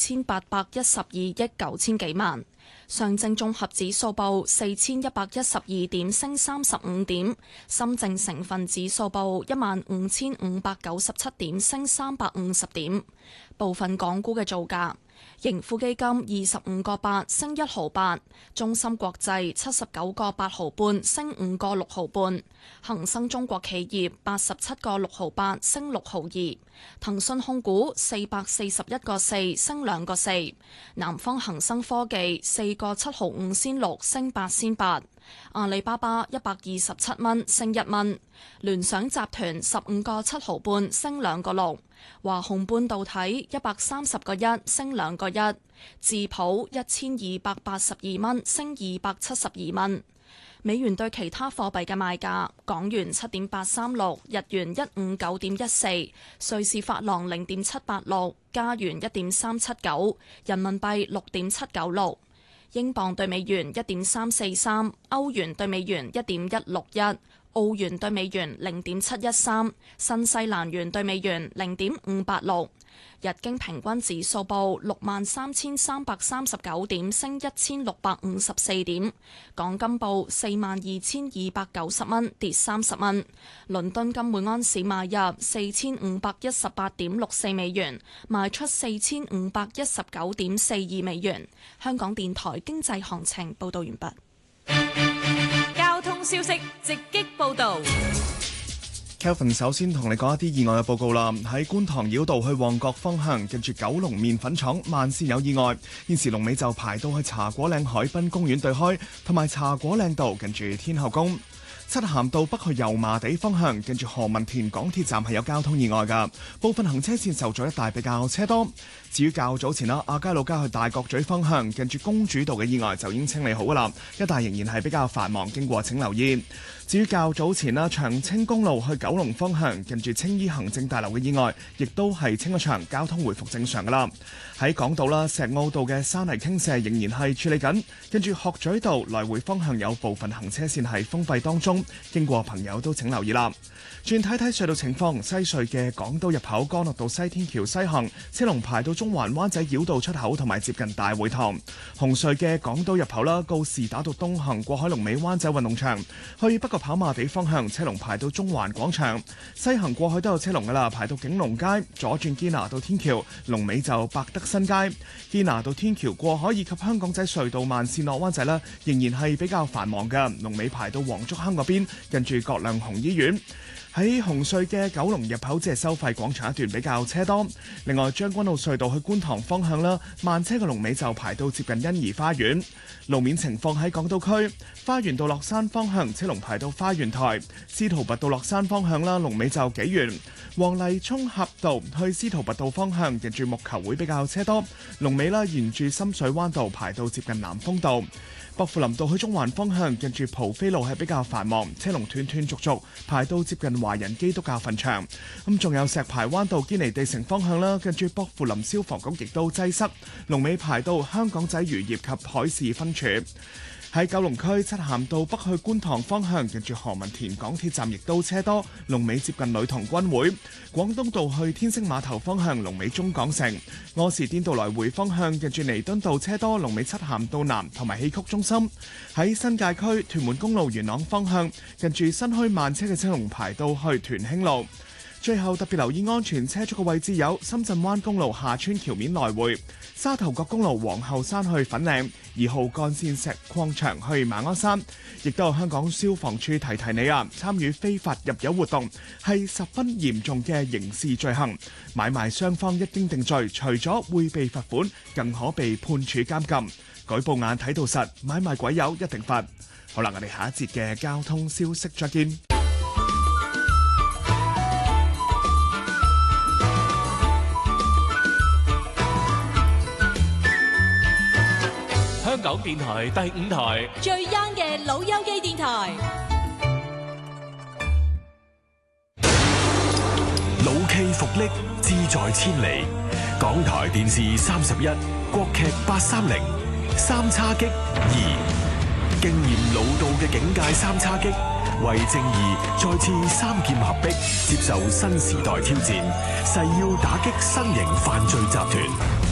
2,812億9千幾萬。上證綜合指數報4,112點，升35點；深證成分指數報15,597點，升350點。部分港股嘅造價：盈富基金25個8升1毫8，中芯國際79個8毫半升5個6毫半，恒生中國企業87個6毫8升6毫2，騰訊控股441個4升2個4，南方恒生科技4個7毫5仙6升8仙8，阿里巴巴127蚊升1蚊，聯想集團15個7毫半升2個6，華虹半導體130個1升2個1，智普1282蚊升272蚊。美元對其他貨幣嘅賣價：港元7.836，日元159.14，瑞士法郎0.786，加元1.379，人民幣6.796。英鎊對美元1.343，歐元對美元1.161，澳元對美元0.713，新西蘭元對美元0.586。日經平均指數報63,339點，升1,654點。港金報42,290蚊，跌30蚊。倫敦金每安士買入4,518.64美元，賣出4,519.42美元。香港電台經濟行情報道完畢。 交通消息直擊報道。 Kelvin 首先同你講一啲意外嘅報告啦。喺觀塘繞道去旺角方向，近住九龍麵粉廠慢線有意外，現時龍尾就排到去茶果嶺海濱公園對開，同埋茶果嶺道近住天后宮。漆咸道北去油麻地方向，近住何文田港鐵站係有交通意外㗎，部分行車線受阻，一帶比較車多。至於較早前啦，亞皆老街去大角咀方向，近住公主道嘅意外就已經清理好㗎啦，一帶仍然係比較繁忙，經過請留意。至於較早前啦，長青公路去九龍方向，近住青衣行政大樓嘅意外，亦都係清咗場，交通回復正常㗎啦。喺港島啦，石澳道嘅山泥傾瀉仍然係處理緊，跟住鶴咀道來回方向有部分行車線係封閉當中，經過朋友都請留意啦。轉睇睇隧道情況，西隧嘅港島入口干諾道西天橋西行車龍排到中環灣仔繞道出口同埋接近大會堂。紅隧嘅港島入口啦，告士打道東行過海龍尾灣仔運動場，去北角跑馬地方向車龍排到中環廣場，西行過去都有車龍噶啦，排到景隆街，左轉堅拿道天橋龍尾就百德新街。堅拿道天橋過海以及香港仔隧道慢線落灣仔啦，仍然係比較繁忙嘅，龍尾排到黃竹坑嗰邊，近住葛量洪醫院。喺紅隧嘅九龍入口，即係收費廣場一段比較車多。另外將軍澳隧道去觀塘方向啦，慢車嘅龍尾就排到接近欣怡花園。路面情況喺港島區，花園道落山方向車龍排到花園台，司徒拔道落山方向啦，龍尾就幾遠。黃泥涌峽道去司徒拔道方向，近住木球會比較車多，龍尾啦沿住深水灣道排到接近南豐道。薄扶林道去中環方向，近住蒲飛路係比較繁忙，車龍斷斷續續排到接近華人基督教墳場。咁仲有石排灣道堅尼地城方向啦，近住薄扶林消防局亦都擠塞，龍尾排到香港仔漁業及海事分處。喺九龍區漆咸道北去觀塘方向，近住何文田港鐵站亦都車多，龍尾接近女童軍會。廣東道去天星碼頭方向，龍尾中港城。柯士甸道來回方向，近住彌敦道車多，龍尾漆咸道南同埋戲曲中心。喺新界區屯門公路元朗方向，近住新墟慢車嘅車龍排到去屯興路。最後特別留意安全車速嘅位置有深圳灣公路下村橋面來回、沙頭角公路皇后山去粉嶺、2號幹線石礦場去馬鞍山。亦都有香港消防處提提你啊，參與非法入油活動係十分嚴重嘅刑事罪行，買賣雙方一經定罪，除咗會被罰款，更可被判處監禁。舉報眼睇到實，買賣鬼友一定罰。好啦，我哋下一節嘅交通消息再見。 香港電台第5台最 young 嘅老友記電台， 老 K 復溺志在千里。港台電視31，國劇830，三叉戟2，經驗老道嘅警界三叉戟，為正義再次三劍合璧，接受新時代挑戰，誓要打擊新型犯罪集團。